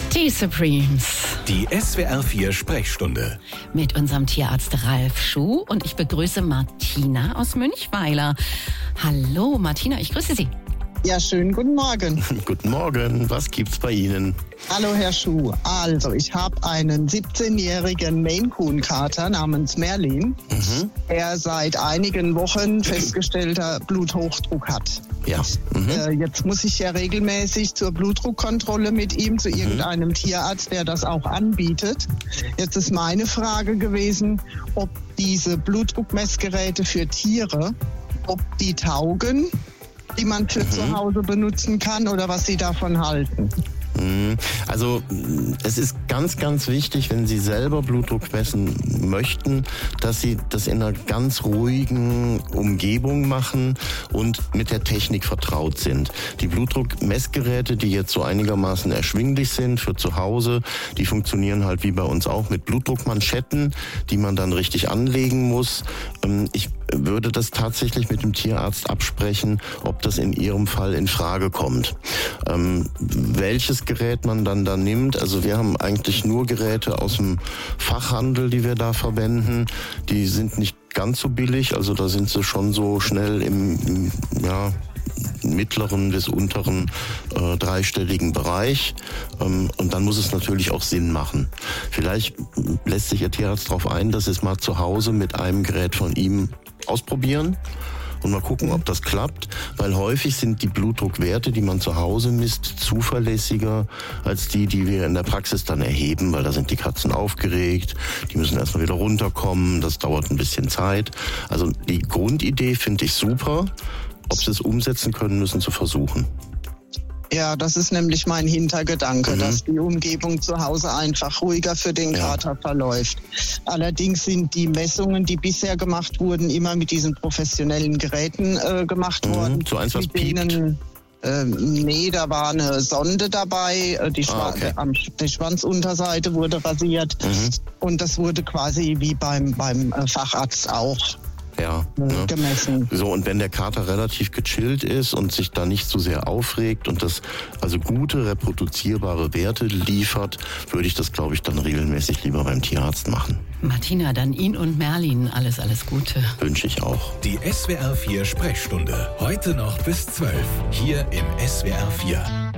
Die Supremes. Die SWR 4 Sprechstunde. Mit unserem Tierarzt Ralf Schuh und ich begrüße Martina aus Münchweiler. Hallo Martina, ich grüße Sie. Ja, schönen guten Morgen. Guten Morgen, was gibt's bei Ihnen? Hallo Herr Schuh. Also, ich habe einen 17-jährigen Maine Coon Kater namens Merlin, der seit einigen Wochen festgestellter Bluthochdruck hat. Ja. Jetzt muss ich ja regelmäßig zur Blutdruckkontrolle mit ihm, zu irgendeinem Tierarzt, der das auch anbietet. Jetzt ist meine Frage gewesen, ob diese Blutdruckmessgeräte für Tiere, ob die taugen, die man für zu Hause benutzen kann, oder was Sie davon halten. Also es ist ganz, ganz wichtig, wenn Sie selber Blutdruck messen möchten, dass Sie das in einer ganz ruhigen Umgebung machen und mit der Technik vertraut sind. Die Blutdruckmessgeräte, die jetzt so einigermaßen erschwinglich sind für zu Hause, die funktionieren halt wie bei uns auch mit Blutdruckmanschetten, die man dann richtig anlegen muss. Ich würde das tatsächlich mit dem Tierarzt absprechen, ob das in Ihrem Fall in Frage kommt. Welches Gerät man dann da nimmt, also wir haben eigentlich nur Geräte aus dem Fachhandel, die wir da verwenden. Die sind nicht ganz so billig, also da sind sie schon so schnell im mittleren bis unteren dreistelligen Bereich. Und dann muss es natürlich auch Sinn machen. Vielleicht lässt sich Ihr Tierarzt darauf ein, dass Sie es mal zu Hause mit einem Gerät von ihm ausprobieren und mal gucken, ob das klappt, weil häufig sind die Blutdruckwerte, die man zu Hause misst, zuverlässiger als die wir in der Praxis dann erheben, weil da sind die Katzen aufgeregt, die müssen erstmal wieder runterkommen, das dauert ein bisschen Zeit. Also die Grundidee finde ich super. Ob sie es umsetzen können, müssen sie versuchen. Ja, das ist nämlich mein Hintergedanke, dass die Umgebung zu Hause einfach ruhiger für den Kater verläuft. Allerdings sind die Messungen, die bisher gemacht wurden, immer mit diesen professionellen Geräten gemacht worden. So eins, was piept? Nee, da war eine Sonde dabei, die Schwanzunterseite wurde rasiert und das wurde quasi wie beim Facharzt auch gemessen. So, und wenn der Kater relativ gechillt ist und sich da nicht so sehr aufregt und das also gute, reproduzierbare Werte liefert, würde ich das, glaube ich, dann regelmäßig lieber beim Tierarzt machen. Martina, dann Ihnen und Merlin alles Gute. Wünsche ich auch. Die SWR 4 Sprechstunde. Heute noch bis 12. Hier im SWR 4.